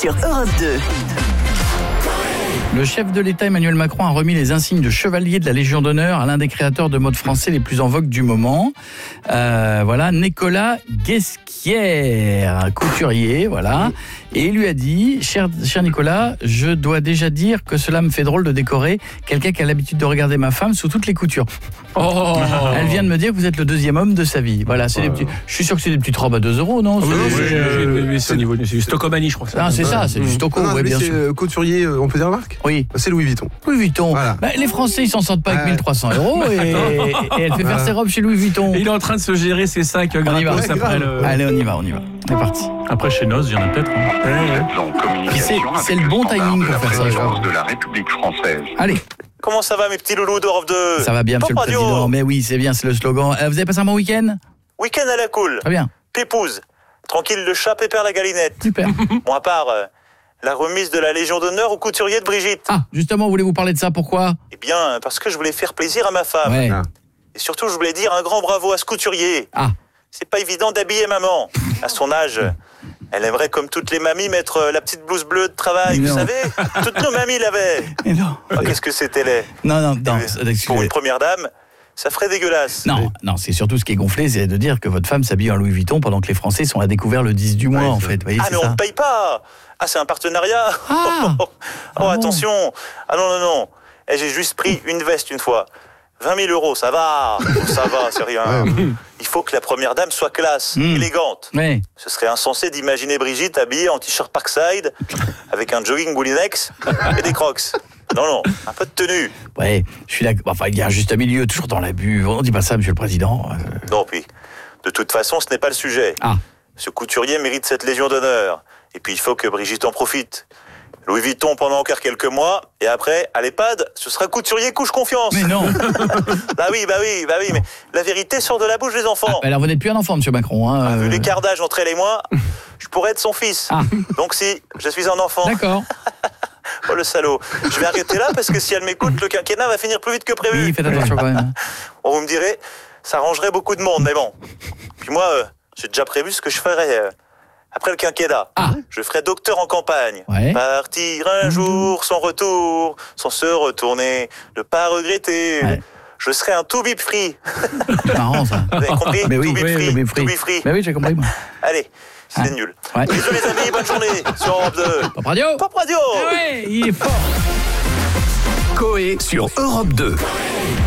sur Europe 2. Le chef de l'État Emmanuel Macron a remis les insignes de chevalier de la Légion d'honneur à l'un des créateurs de modes français les plus en vogue du moment. Voilà, Nicolas Guesquière, couturier, voilà. Et il lui a dit, cher Nicolas, je dois déjà dire que cela me fait drôle de décorer quelqu'un qui a l'habitude de regarder ma femme sous toutes les coutures. Oh. Elle vient de me dire que vous êtes le deuxième homme de sa vie. Voilà, c'est des petits. Je suis sûr que c'est des petites robes à 2 €, non? Oui, c'est au niveau du Stocomanie, je crois. Ah, c'est ça, c'est du Stoco, non, ouais, bien c'est sûr. Couturier, on peut dire la marque? Oui. C'est Louis Vuitton. Louis Vuitton. Voilà. Bah, les Français, ils s'en sortent pas avec 1300 € et elle fait faire ses robes chez Louis Vuitton. Et il est en train de se gérer ses sacs gratos après le... Allez, on y va. C'est parti. Après chez Noz, il y en a peut-être. C'est le bon timing pour faire ça. De la République française. Allez. Comment ça va mes petits loulous d'Europe 2? Ça va bien, monsieur le président. Mais oui, c'est bien, c'est le slogan. Vous avez passé un bon week-end? Week-end à la cool. Très bien. Pépouze. Tranquille le chat, pépère la galinette. Super. Bon, à part la remise de la Légion d'honneur au couturier de Brigitte. Ah, justement, voulez-vous parler de ça? Pourquoi? Eh bien, parce que je voulais faire plaisir à ma femme. Ouais. Et surtout, je voulais dire un grand bravo à ce couturier. Ah. C'est pas évident d'habiller maman. À son âge, elle aimerait, comme toutes les mamies, mettre la petite blouse bleue de travail. Mais vous non. savez, toutes nos mamies l'avaient. Mais non. Oh, qu'est-ce que c'était laid. Non. Pour une première dame, ça ferait dégueulasse. Non, c'est surtout ce qui est gonflé, c'est de dire que votre femme s'habille en Louis Vuitton pendant que les Français sont à découvert le 10 du mois, en fait. Vous voyez, Ah, c'est mais ça. on ne paye pas. Ah, c'est un partenariat. Ah. Oh, attention. Ah non. Eh, j'ai juste pris une veste une fois. 20 000 €, ça va. Ça va, c'est rien. Il faut que la première dame soit classe, élégante. Ouais. Ce serait insensé d'imaginer Brigitte habillée en t-shirt Parkside, avec un jogging Moulinex et des crocs. Non, un peu de tenue. Ouais, je suis d'accord. Enfin, il y a un juste milieu, toujours dans l'abus. On dit pas ça, monsieur le président. Non, puis, de toute façon, ce n'est pas le sujet. Ah. Ce couturier mérite cette Légion d'honneur. Et puis, il faut que Brigitte en profite. Louis Vuitton pendant encore quelques mois, et après, à l'EHPAD, ce sera couturier couche confiance. Mais non. Bah oui, mais la vérité sort de la bouche des enfants. Alors, vous n'êtes plus un enfant, monsieur Macron. Hein, Vu l'écart d'âge entre elle et moi, je pourrais être son fils. Ah. Donc si, je suis un enfant. D'accord. Oh le salaud. Je vais arrêter là parce que si elle m'écoute, le quinquennat va finir plus vite que prévu. Oui, faites attention quand même. Bon, vous me direz, ça arrangerait beaucoup de monde, mais bon. Puis moi, j'ai déjà prévu ce que je ferais après le quinquennat. Ah. Je ferais docteur en campagne. Ouais. Partir un jour sans retour, sans se retourner, ne pas regretter. Ouais. Je serais un to be free. C'est marrant ça. Vous avez compris? Mais oui, to be free. to be free. Mais oui, j'ai compris moi. Allez, c'est nul. Ouais. Bisous les amis, bonne journée sur Europe 2. Pop Radio. Pop Radio. Ah ouais, il est fort. Coé sur Europe 2.